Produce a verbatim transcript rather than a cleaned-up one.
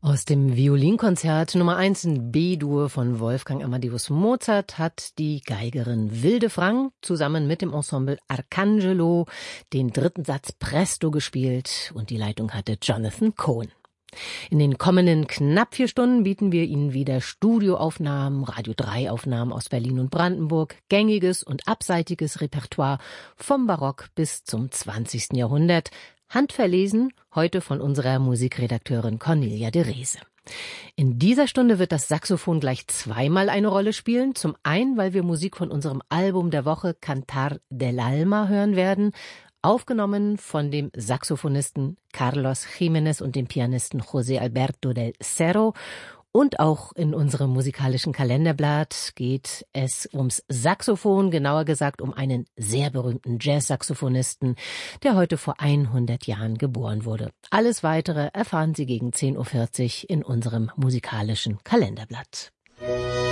Aus dem Violinkonzert Nummer eins in B-Dur von Wolfgang Amadeus Mozart hat die Geigerin Wilde Frank zusammen mit dem Ensemble Arcangelo den dritten Satz Presto gespielt und die Leitung hatte Jonathan Cohen. In den kommenden knapp vier Stunden bieten wir Ihnen wieder Studioaufnahmen, Radio drei Aufnahmen aus Berlin und Brandenburg, gängiges und abseitiges Repertoire vom Barock bis zum zwanzigsten Jahrhundert, handverlesen heute von unserer Musikredakteurin Cornelia de Rese. In dieser Stunde wird das Saxophon gleich zweimal eine Rolle spielen. Zum einen, weil wir Musik von unserem Album der Woche Cantar del Alma hören werden, aufgenommen von dem Saxophonisten Carlos Jiménez und dem Pianisten José Alberto del Cerro. Und auch in unserem musikalischen Kalenderblatt geht es ums Saxophon, genauer gesagt um einen sehr berühmten Jazz-Saxophonisten, der heute vor hundert Jahren geboren wurde. Alles Weitere erfahren Sie gegen zehn Uhr vierzig in unserem musikalischen Kalenderblatt.